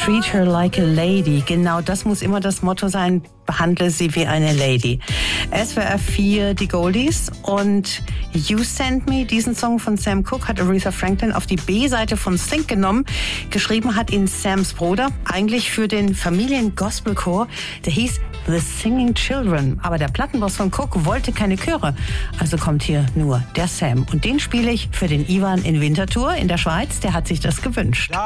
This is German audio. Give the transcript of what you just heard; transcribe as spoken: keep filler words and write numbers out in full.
Treat her like a lady. Genau, das muss immer das Motto sein. Behandle sie wie eine Lady. S W R vier, die Goldies. Und You Send Me, diesen Song von Sam Cooke, hat Aretha Franklin auf die B-Seite von Think genommen. Geschrieben hat ihn Sams Bruder, eigentlich für den Familien-Gospelchor. Der hieß The Singing Children. Aber der Plattenboss von Cooke wollte keine Chöre. Also kommt hier nur der Sam. Und den spiele ich für den Ivan in Winterthur in der Schweiz. Der hat sich das gewünscht.